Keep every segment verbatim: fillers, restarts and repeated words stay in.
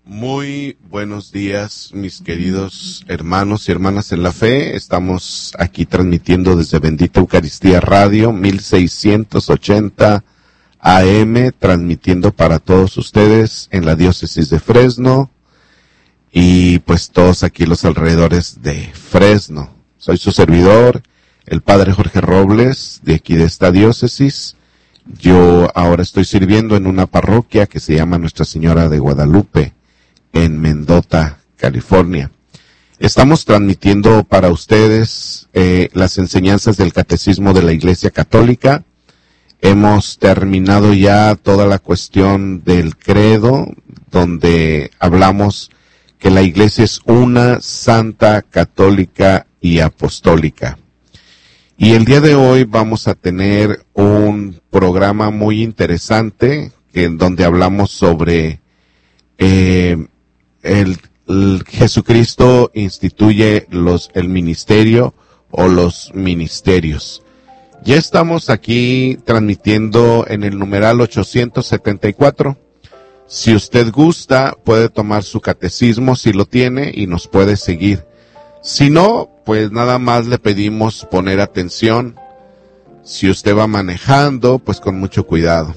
Muy buenos días, mis queridos hermanos y hermanas en la fe. Estamos aquí transmitiendo desde Bendita Eucaristía Radio, mil seiscientos ochenta A M, transmitiendo para todos ustedes en la diócesis de Fresno y pues todos aquí los alrededores de Fresno. Soy su servidor, el Padre Jorge Robles, de aquí de esta diócesis. Yo ahora estoy sirviendo en una parroquia que se llama Nuestra Señora de Guadalupe, en Mendota, California. Estamos transmitiendo para ustedes eh, las enseñanzas del Catecismo de la Iglesia Católica. Hemos terminado ya toda la cuestión del credo, donde hablamos que la Iglesia es una, santa, católica y apostólica. Y el día de hoy vamos a tener un programa muy interesante, en donde hablamos sobre eh, el, el Jesucristo instituye los el ministerio o los ministerios. Ya estamos aquí transmitiendo en el numeral ochocientos setenta y cuatro. Si usted gusta, puede tomar su catecismo si lo tiene y nos puede seguir. Si no, pues nada más le pedimos poner atención. Si usted va manejando, pues con mucho cuidado.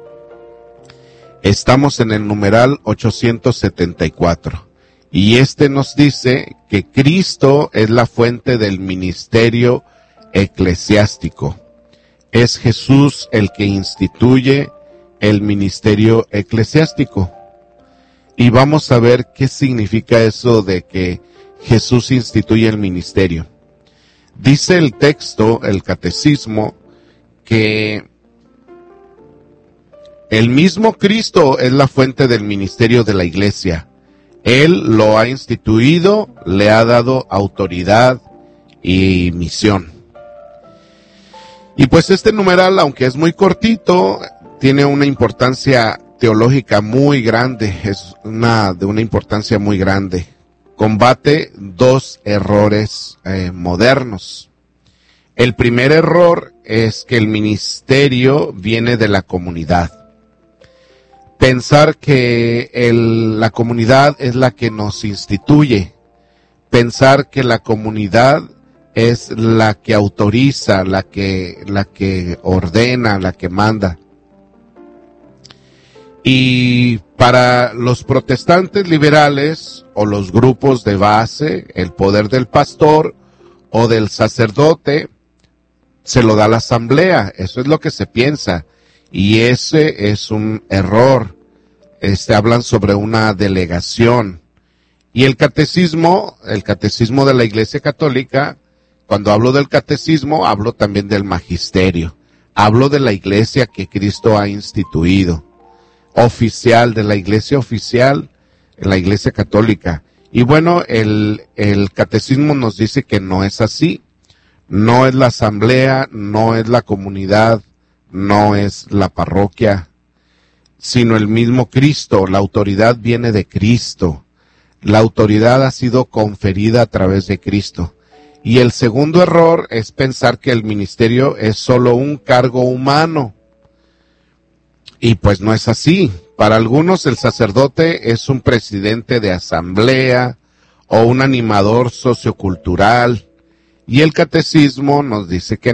Estamos en el numeral ochocientos setenta y cuatro. Y este nos dice que Cristo es la fuente del ministerio eclesiástico. Es Jesús el que instituye el ministerio eclesiástico. Y vamos a ver qué significa eso de que Jesús instituye el ministerio. Dice el texto, el catecismo, que el mismo Cristo es la fuente del ministerio de la Iglesia. Él lo ha instituido, le ha dado autoridad y misión. Y pues este numeral, aunque es muy cortito, tiene una importancia teológica muy grande, es una de una importancia muy grande. Combate dos errores eh, modernos. El primer error es que el ministerio viene de la comunidad. Pensar que el, la comunidad es la que nos instituye. Pensar que la comunidad es la que autoriza, la que, la que ordena, la que manda. Y para los protestantes liberales o los grupos de base, el poder del pastor o del sacerdote se lo da la asamblea. Eso es lo que se piensa. Y ese es un error. Este, hablan sobre una delegación. Y el catecismo, el catecismo de la Iglesia Católica, cuando hablo del catecismo, hablo también del magisterio. Hablo de la Iglesia que Cristo ha instituido. Oficial, de la Iglesia oficial, en la Iglesia Católica. Y bueno, el, el catecismo nos dice que no es así. No es la asamblea, no es la comunidad, no es la parroquia, sino el mismo Cristo. La autoridad viene de Cristo. La autoridad ha sido conferida a través de Cristo. Y el segundo error es pensar que el ministerio es solo un cargo humano. Y pues no es así. Para algunos el sacerdote es un presidente de asamblea o un animador sociocultural. Y el catecismo nos dice que